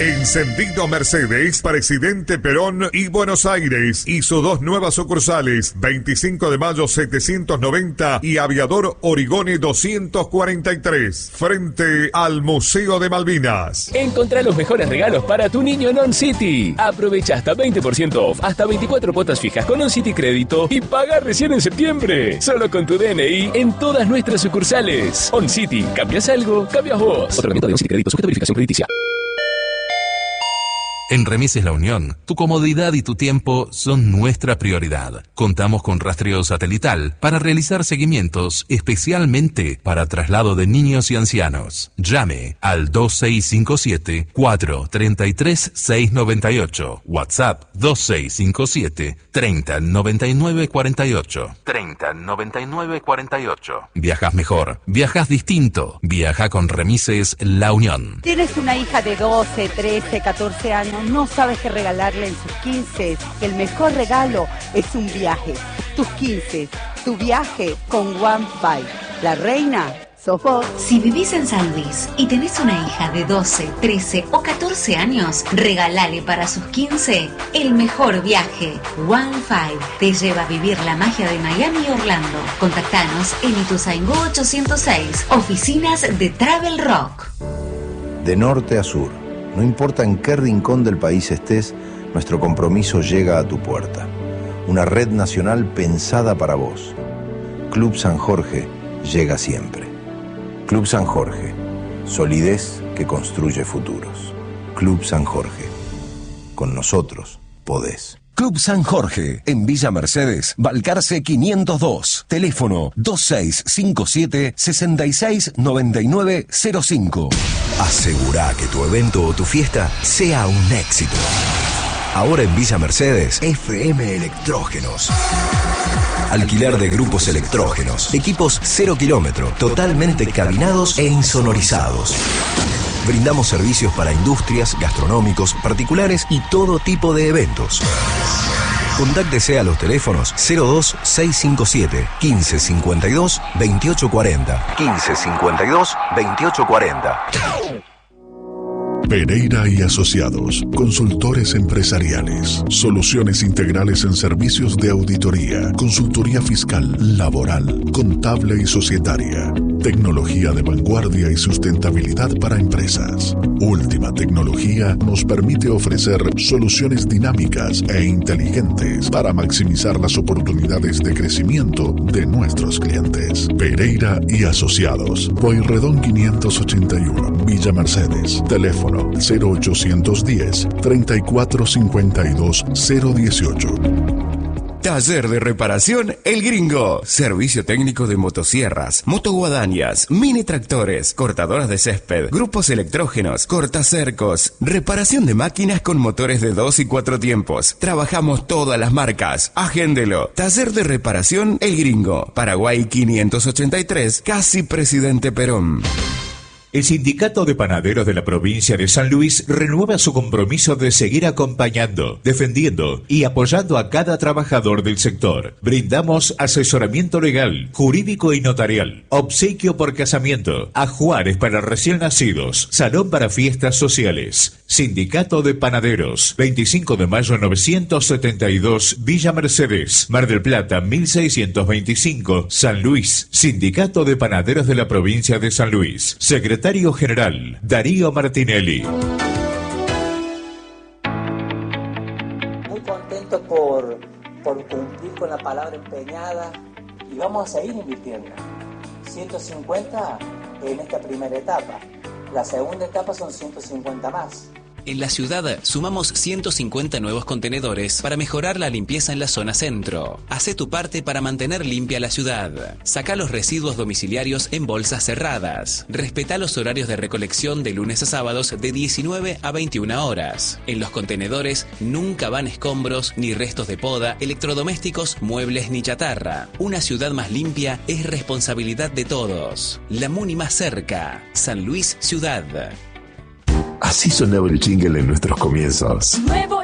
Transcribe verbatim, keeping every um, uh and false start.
Encendido Mercedes, Presidente Perón y Buenos Aires. Hizo dos nuevas sucursales, veinticinco de mayo setecientos noventa y Aviador Origone doscientos cuarenta y tres, frente al Museo de Malvinas. Encontrá los mejores regalos para tu niño en On City. Aprovecha hasta veinte por ciento off, hasta veinticuatro cuotas fijas con On City Crédito y paga recién en septiembre. Solo con tu D N I en todas nuestras sucursales. On City, ¿cambias algo? Cambias vos. Otorgamiento de On City Crédito, sujeto a verificación crediticia. En Remises La Unión, tu comodidad y tu tiempo son nuestra prioridad. Contamos con rastreo satelital para realizar seguimientos, especialmente para traslado de niños y ancianos. Llame al dos seis cinco siete, cuatro tres tres, seis nueve ocho. WhatsApp dos seis cinco siete, treinta, noventa y nueve cuarenta y ocho. treinta, noventa y nueve cuarenta y ocho. Viajas mejor, viajas distinto. Viaja con Remises La Unión. ¿Tienes una hija de doce, trece, catorce años? No sabes qué regalarle en sus quince. El mejor regalo es un viaje. Tus quince, tu viaje con OneFive. La reina sos vos. Si vivís en San Luis y tenés una hija de doce, trece o catorce años, regalale para sus quince el mejor viaje. OneFive te lleva a vivir la magia de Miami y Orlando. Contactanos en Ituzaingó ochocientos seis, oficinas de Travel Rock. De norte a sur, no importa en qué rincón del país estés, nuestro compromiso llega a tu puerta. Una red nacional pensada para vos. Club San Jorge llega siempre. Club San Jorge, solidez que construye futuros. Club San Jorge, con nosotros podés. Club San Jorge, en Villa Mercedes, Balcarce quinientos dos. Teléfono dos seis cinco siete, seis seis nueve nueve cero cinco. Asegurá que tu evento o tu fiesta sea un éxito. Ahora en Villa Mercedes, F M Electrógenos. Alquiler de grupos electrógenos. Equipos cero kilómetro, totalmente cabinados e insonorizados. Brindamos servicios para industrias, gastronómicos, particulares y todo tipo de eventos. Contáctese a los teléfonos cero dos seis cinco siete, quince cincuenta y dos, veintiocho cuarenta. quince cincuenta y dos, veintiocho cuarenta. Pereira y Asociados, consultores empresariales, soluciones integrales en servicios de auditoría, consultoría fiscal, laboral, contable y societaria, tecnología de vanguardia y sustentabilidad para empresas. Última tecnología nos permite ofrecer soluciones dinámicas e inteligentes para maximizar las oportunidades de crecimiento de nuestros clientes. Pereira y Asociados, Pueyrredón quinientos ochenta y uno, Villa Mercedes, teléfono cero ochocientos diez, treinta y cuatro cincuenta y dos, cero dieciocho. Taller de reparación El Gringo. Servicio técnico de motosierras, motoguadañas, mini tractores, cortadoras de césped, grupos electrógenos, cortacercos, reparación de máquinas con motores de dos y cuatro tiempos. Trabajamos todas las marcas. Agéndelo. Taller de reparación El Gringo. Paraguay quinientos ochenta y tres, casi Presidente Perón. El Sindicato de Panaderos de la provincia de San Luis renueva su compromiso de seguir acompañando, defendiendo y apoyando a cada trabajador del sector. Brindamos asesoramiento legal, jurídico y notarial, obsequio por casamiento, ajuares para recién nacidos, salón para fiestas sociales. Sindicato de Panaderos, veinticinco de mayo novecientos setenta y dos, Villa Mercedes, Mar del Plata mil seiscientos veinticinco, San Luis. Sindicato de Panaderos de la provincia de San Luis. Secretario General, Darío Martinelli. Muy contento por, por cumplir con la palabra empeñada y vamos a seguir invirtiendo. ciento cincuenta en esta primera etapa. La segunda etapa son ciento cincuenta más. En la ciudad sumamos ciento cincuenta nuevos contenedores para mejorar la limpieza en la zona centro. Hacé tu parte para mantener limpia la ciudad. Saca los residuos domiciliarios en bolsas cerradas. Respeta los horarios de recolección de lunes a sábados de diecinueve a veintiuna horas. En los contenedores nunca van escombros, ni restos de poda, electrodomésticos, muebles ni chatarra. Una ciudad más limpia es responsabilidad de todos. La Muni más cerca. San Luis Ciudad. Así sonaba el jingle en nuestros comienzos. Nuevo